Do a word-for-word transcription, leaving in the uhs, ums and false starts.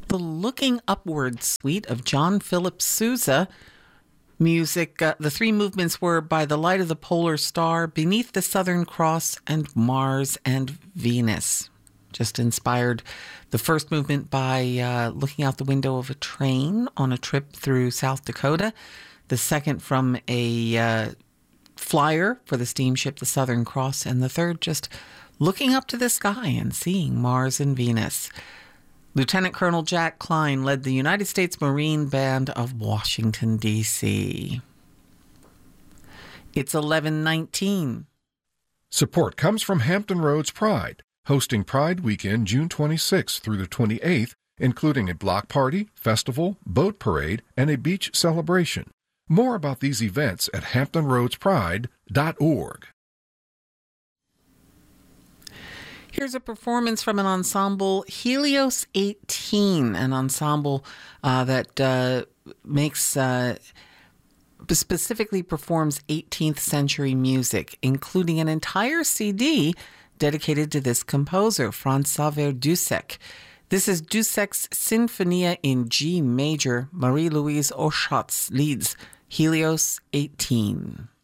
The Looking Upward Suite of John Philip Sousa. Music, uh, the three movements were By the Light of the Polar Star, Beneath the Southern Cross, and Mars and Venus. Just inspired the first movement by uh, looking out the window of a train on a trip through South Dakota. The second from a uh, flyer for the steamship, the Southern Cross. And the third just looking up to the sky and seeing Mars and Venus. Lieutenant Colonel Jack Klein led the United States Marine Band of Washington, D C It's eleven nineteen. Support comes from Hampton Roads Pride, hosting Pride Weekend June twenty-sixth through the twenty-eighth, including a block party, festival, boat parade, and a beach celebration. More about these events at hampton roads pride dot org. Here's a performance from an ensemble, Helios eighteen, an ensemble uh, that uh, makes, uh, specifically performs eighteenth century music, including an entire C D dedicated to this composer, Franz-Xaver Dussek. This is Dussek's Sinfonia in G major. Marie-Louise Oschatz leads Helios eighteen.